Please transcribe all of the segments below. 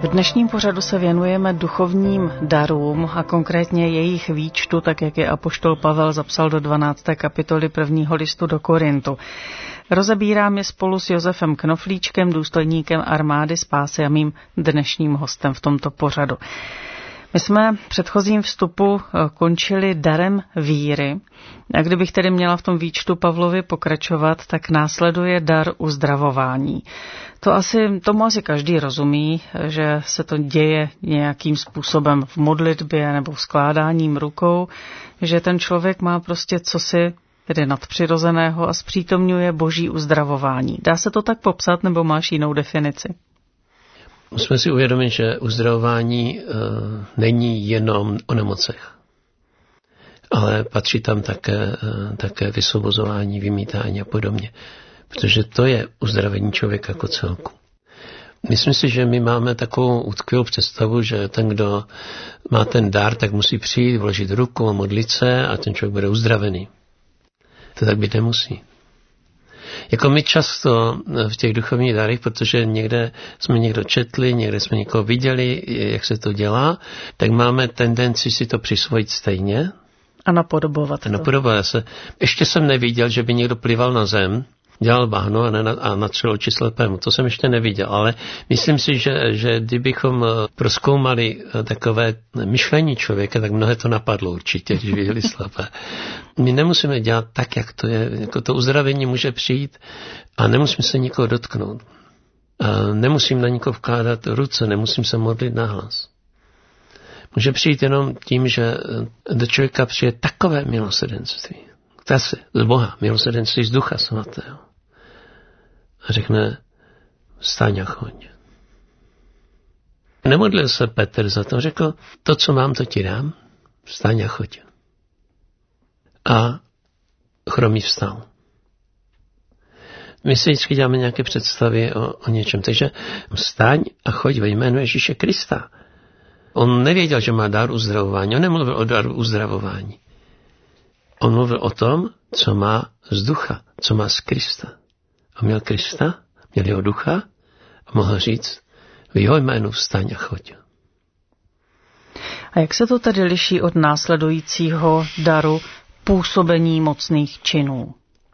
V dnešním pořadu se věnujeme duchovním darům a konkrétně jejich výčtu, tak jak je apoštol Pavel zapsal do 12. kapitoly 1. listu do Korintu. Rozebírám je spolu s Josefem Knoflíčkem, důstojníkem armády spásy a mým dnešním hostem v tomto pořadu. My jsme v předchozím vstupu končili darem víry. A kdybych tedy měla v tom výčtu Pavlovi pokračovat, tak následuje dar uzdravování. Tomu asi každý rozumí, že se to děje nějakým způsobem v modlitbě nebo skládáním rukou, že ten člověk má prostě cosi tedy nadpřirozeného a zpřítomňuje boží uzdravování. Dá se to tak popsat, nebo máš jinou definici? Musíme si uvědomit, že uzdravování není jenom o nemocech, ale patří tam také vysvobozování, vymítání a podobně. Protože to je uzdravení člověka jako celku. Myslím si, že my máme takovou utkvělou představu, že ten, kdo má ten dar, tak musí přijít, vložit ruku a modlit se a ten člověk bude uzdravený. To tak být nemusí. Jako my často v těch duchovních darech, protože někde jsme někdo četli, někde jsme někoho viděli, jak se to dělá, tak máme tendenci si to přisvojit stejně. A napodobovat to. Ještě jsem neviděl, že by někdo plival na zem, dělal bahno a natřel oči slepému. To jsem ještě neviděl, ale myslím si, že kdybychom prozkoumali takové myšlení člověka, tak mnohé to napadlo určitě, když viděli slepé. My nemusíme dělat tak, jak to je. Jako to uzdravení může přijít a nemusíme se nikoho dotknout. A nemusím na nikoho vkládat ruce, nemusím se modlit nahlas. Může přijít jenom tím, že do člověka přijde takové milosrdenství. Zase z Boha, milosrdenství z Ducha Svatého. A řekne, vstaň a choď. Nemodlil se Petr za to, řekl, to, co mám, to ti dám, vstaň a choď. A chromý vstal. My si vždycky děláme nějaké představy o něčem. Takže vstaň a choď ve jménu Ježíše Krista. On nevěděl, že má dar uzdravování. On nemluvil o daru uzdravování. On mluvil o tom, co má z ducha, co má z Krista. A měl Krista, měl jeho ducha a mohl říct, v jeho jménu vstaň a choď. A jak se to tedy liší od následujícího daru působení mocných činů?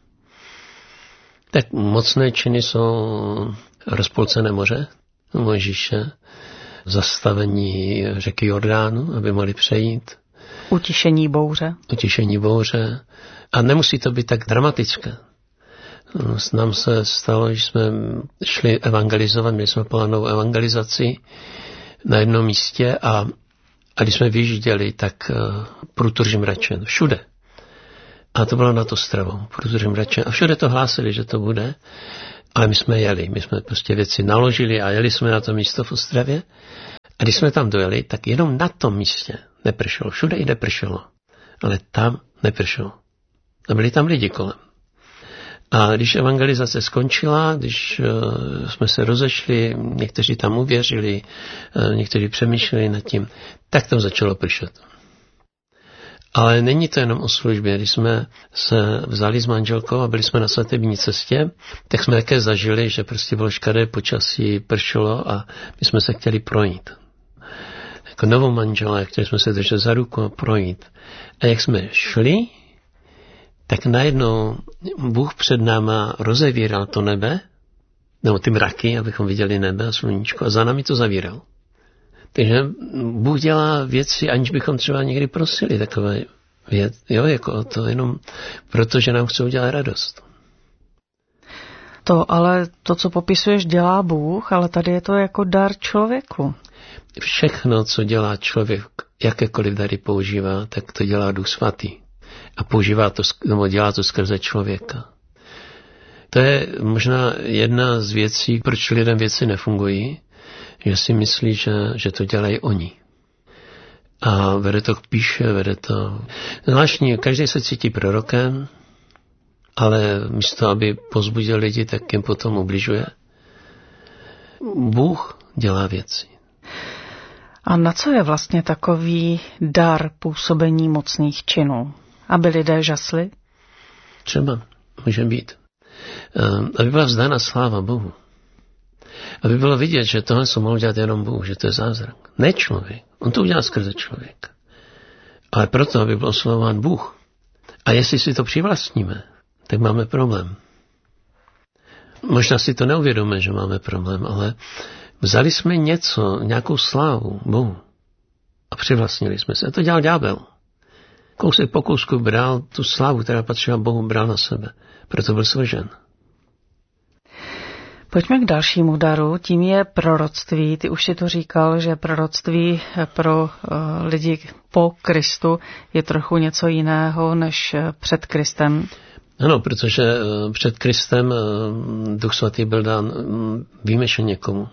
Tak mocné činy jsou rozpolcené moře Mojžíše, zastavení řeky Jordánu, aby mohli přejít. Utišení bouře. A nemusí to být tak dramatické. Nám se stalo, že jsme šli evangelizovat, měli jsme plánovanou evangelizaci na jednom místě a když jsme vyjížděli, tak průtoržím Račen, všude. A to bylo nad Ostravou, průtoržím Račen. A všude to hlásili, že to bude, ale my jsme jeli. My jsme prostě věci naložili a jeli jsme na to místo v Ostravě. A když jsme tam dojeli, tak jenom na tom místě nepršelo. Všude i nepršelo. Ale tam nepršelo. A byli tam lidi kolem. A když evangelizace skončila, když jsme se rozešli, někteří tam uvěřili, někteří přemýšleli nad tím, tak tam začalo pršet. Ale není to jenom o službě. Když jsme se vzali s manželkou a byli jsme na svatební cestě, tak jsme také zažili, že prostě bylo škaredé počasí, pršelo a my jsme se chtěli projít. Jako novou manželé, chtěli jsme se držet za ruku a projít. A jak jsme šli, tak najednou Bůh před náma rozevíral to nebe, nebo ty mraky, abychom viděli nebe a sluníčko, a za námi to zavíral. Takže Bůh dělá věci, aniž bychom třeba někdy prosili takové věci, jako to jenom proto, že nám chce udělat radost. Ale to, co popisuješ, dělá Bůh, ale tady je to jako dar člověku. Všechno, co dělá člověk, jakékoliv dary používá, tak to dělá Duch Svatý. A používá to, nebo dělá to skrze člověka. To je možná jedna z věcí, proč lidem věci nefungují, že si myslí, že to dělají oni. A vede to k píše, vede to... Zvláštní, každý se cítí prorokem, ale místo, aby pozbudil lidi, tak jim potom ubližuje. Bůh dělá věci. A na co je vlastně takový dar působení mocných činů? Aby lidé žasli? Třeba, může být. Aby byla vzdána sláva Bohu. Aby bylo vidět, že tohle se mohl dělat jenom Bůh, že to je zázrak. Ne člověk. On to udělal skrze člověka. Ale proto, aby byl oslavován Bůh. A jestli si to přivlastníme, tak máme problém. Možná si to neuvědomíme, že máme problém, ale vzali jsme nějakou slávu Bohu a přivlastnili jsme se. A to dělal ďábel. Kousek po kousku bral tu slávu, která patřila Bohu, bral na sebe. Proto byl svržen. Pojďme k dalšímu daru, tím je proroctví. Ty už si to říkal, že proroctví pro lidi po Kristu je trochu něco jiného než před Kristem. Ano, protože před Kristem Duch Svatý byl dán výjimečně někomu.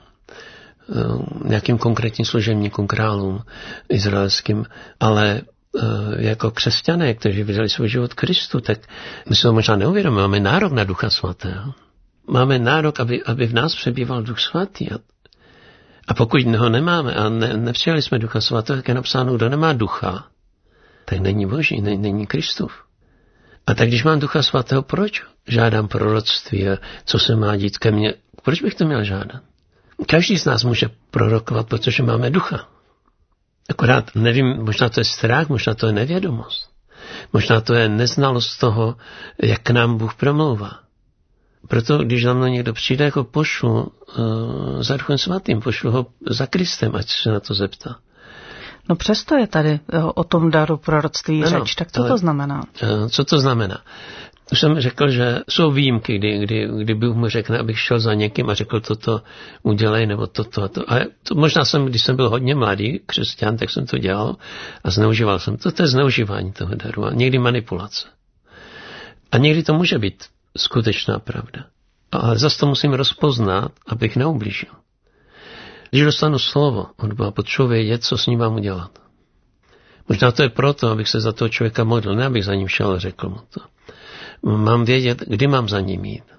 Nějakým konkrétním služebníkům, králům izraelským, ale jako křesťané, kteří vydali svůj život Kristu, tak my si to možná neuvědomíme, máme nárok na Ducha Svatého. Máme nárok, aby v nás přebýval Duch Svatý. A pokud ho nemáme a nepřijali jsme Ducha Svatého, tak je napsáno, kdo nemá ducha, tak není Boží, není Kristův. A tak když mám Ducha Svatého, proč žádám proroctví a co se má dít ke mně? Proč bych to měl žádat? Každý z nás může prorokovat, protože máme ducha. Akorát nevím, možná to je strach, možná to je nevědomost. Možná to je neznalost toho, jak k nám Bůh promlouvá. Proto, když za mnou někdo přijde, jako pošlu za Duchem Svatým, pošlu ho za Kristem, ať se na to zeptá. No přesto je tady o tom daru proroctví řeč, tak co to znamená? Co to znamená? Už jsem řekl, že jsou výjimky, kdy Bůh mu řekne, abych šel za někým a řekl toto udělej, nebo toto a to. A to možná když jsem byl hodně mladý křesťan, tak jsem to dělal a zneužíval jsem to. To je zneužívání toho daru a někdy manipulace. A někdy to může být skutečná pravda. Ale zase to musím rozpoznat, abych neublížil. Když dostanu slovo od Boha, potřebuji vědět, co s ním mám udělat. Možná to je proto, abych se za toho člověka modlil, ne abych za ním šel a řekl mu to. Mám vědět, kdy mám za ním jít.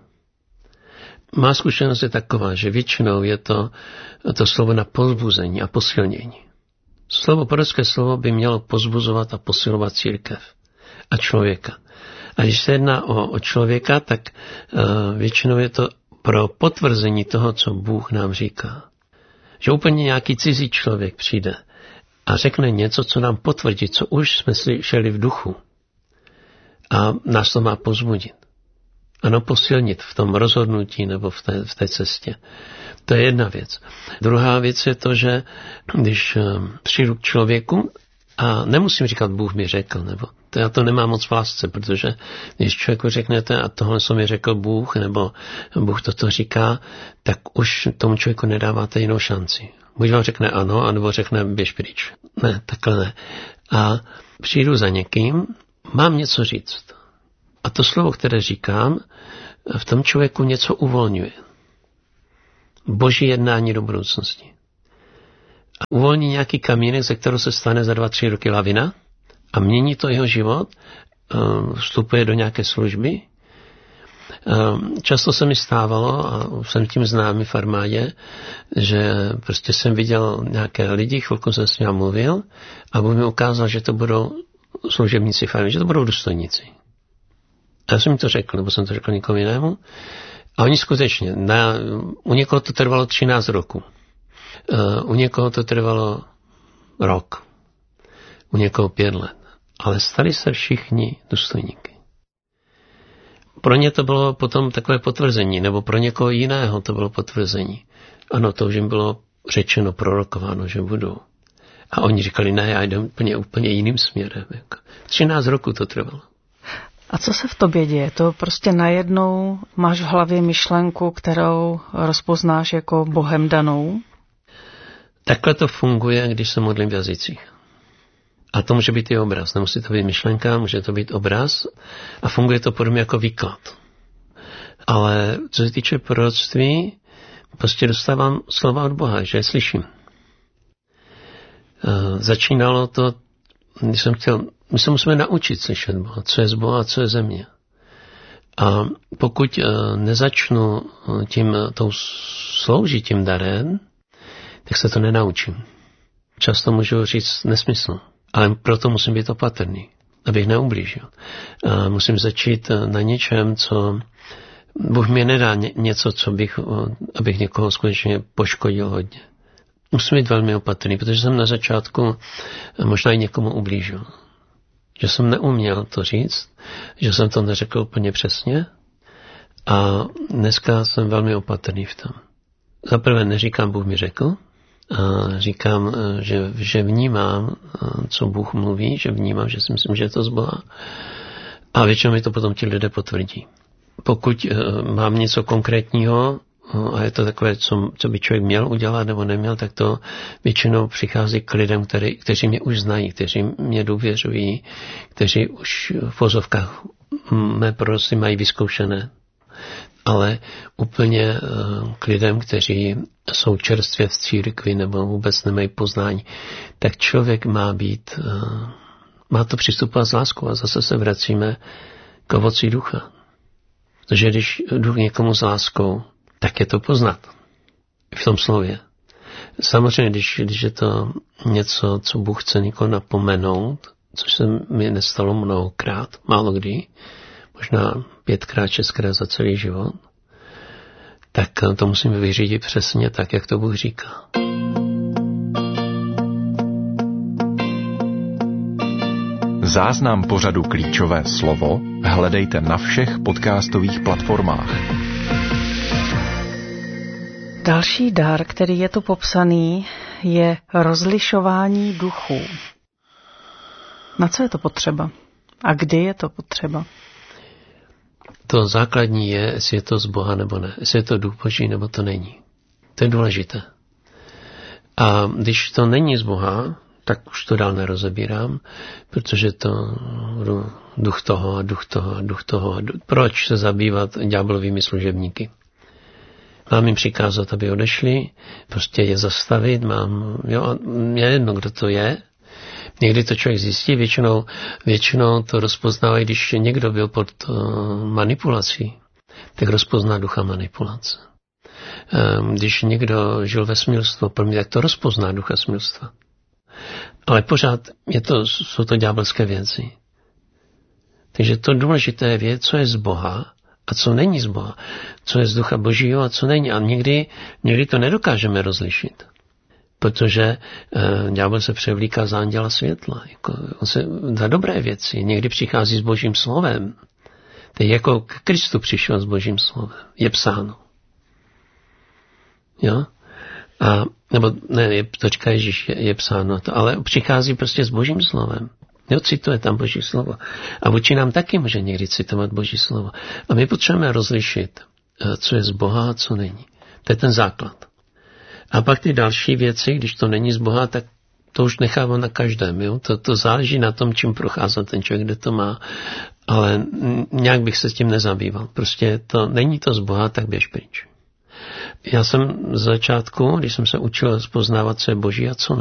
Má zkušenost je taková, že většinou je to slovo na povzbuzení a posilnění. Prorocké slovo by mělo povzbuzovat a posilovat církev a člověka. A když se jedná o člověka, tak většinou je to pro potvrzení toho, co Bůh nám říká. Že úplně nějaký cizí člověk přijde a řekne něco, co nám potvrdí, co už jsme slyšeli v duchu. A nás to má povzbudit. Ano, posilnit v tom rozhodnutí nebo v té cestě. To je jedna věc. Druhá věc je to, že když přijdu k člověku a nemusím říkat, Bůh mi řekl, nebo já to nemám moc v lásce, protože když člověku řeknete a tohle co mi řekl Bůh, nebo Bůh toto říká, tak už tomu člověku nedáváte jinou šanci. Buď vám řekne ano, anebo řekne běž pryč. Ne, takhle ne. A přijdu za někým, mám něco říct. A to slovo, které říkám, v tom člověku něco uvolňuje. Boží jednání do budoucnosti. A uvolní nějaký kamínek, ze kterého se stane za 2-3 roky lavina a mění to jeho život, vstupuje do nějaké služby. Často se mi stávalo, a jsem tím známý v armádě, že prostě jsem viděl nějaké lidi, chvilku jsem s nimi mluvil a Bůh mi ukázal, že to budou služebníci v armádě, že to budou důstojníci. A já jsem mi to řekl, nebo jsem to řekl někomu jinému. A oni skutečně, u někoho to trvalo 13 roku. U někoho to trvalo rok. U někoho 5 let. Ale stali se všichni důstojníky. Pro ně to bylo potom takové potvrzení, nebo pro někoho jiného to bylo potvrzení. Ano, to už jim bylo řečeno, prorokováno, že budou. A oni říkali, ne, já jdem úplně jiným směrem. 13 roku to trvalo. A co se v tobě děje? To prostě najednou máš v hlavě myšlenku, kterou rozpoznáš jako Bohem danou? Takhle to funguje, když se modlím v jazycích. A to může být i obraz. Nemusí to být myšlenka, může to být obraz. A funguje to podobně jako výklad. Ale co se týče proroctví, prostě dostávám slova od Boha, že je slyším. Začínalo to, když jsem chtěl, my se musíme naučit slyšet Boha, co je z Boha a co je ze mě. A pokud nezačnu tou sloužit tím darem, tak se to nenaučím. Často můžu říct nesmysl, ale proto musím být opatrný, abych neublížil. Musím začít na něčem, co Bůh mi nedá něco, abych někoho skutečně poškodil hodně. Musím být velmi opatrný, protože jsem na začátku možná i někomu ublížil. Že jsem neuměl to říct, že jsem to neřekl úplně přesně a dneska jsem velmi opatrný v tom. Zaprvé neříkám, Bůh mi řekl, a říkám, že vnímám, co Bůh mluví, že vnímám, že si myslím, že je to z Boha. A většinou mi to potom ti lidé potvrdí. Pokud mám něco konkrétního a je to takové, co by člověk měl udělat nebo neměl, tak to většinou přichází k lidem, kteří mě už znají, kteří mě důvěřují, kteří už v vozovkách mé proroctví mají vyzkoušené. Ale úplně k lidem, kteří jsou čerstvě v církvi nebo vůbec nemají poznání, tak člověk má to přistupovat s láskou a zase se vracíme k ovoci ducha. Protože když jdu někomu s láskou, tak je to poznat v tom slově. Samozřejmě, když je to něco, co Bůh chce někoho napomenout, což se mi nestalo mnohokrát, málo kdy, možná 5krát, 6krát za celý život, tak to musíme vyřídit přesně tak, jak to Bůh říká. Záznam pořadu Klíčové slovo hledejte na všech podcastových platformách. Další dar, který je tu popsaný, je rozlišování duchů. Na co je to potřeba? A kdy je to potřeba? To základní je, jestli je to z Boha nebo ne. Jestli je to duch Boží nebo to není. To je důležité. A když to není z Boha, tak už to dál nerozebírám, protože to duch toho a duch toho a duch toho. Proč se zabývat ďáblovými služebníky? Mám jim přikázat, aby odešli, prostě je zastavit, je jedno, kdo to je. Někdy to člověk zjistí, většinou to rozpoznávají, když někdo byl pod manipulací, tak rozpozná ducha manipulace. Když někdo žil ve smilstvu, tak to rozpozná ducha smilstva. Ale pořád jsou to ďábelské věci. Takže to důležité je vědět, co je z Boha a co není z Boha. Co je z ducha Božího a co není. A někdy to nedokážeme rozlišit. Protože ďábel se převlíká za anděla světla. On se za dobré věci. Někdy přichází s Božím slovem. To je jako k Kristu přišel s Božím slovem. Je psáno. Jo? To říká Ježíš, je psáno. Ale přichází prostě s Božím slovem. Jo, cituje tam Boží slovo. A vůči nám taky může někdy citovat Boží slovo. A my potřebujeme rozlišit, co je z Boha a co není. To je ten základ. A pak ty další věci, když to není z Boha, tak to už nechávám na každém. Jo? To záleží na tom, čím prochází ten člověk, kde to má. Ale nějak bych se s tím nezabýval. Prostě není to z Boha, tak běž pryč. Já jsem z začátku, když jsem se učil rozpoznávat, co je Boží a co ne,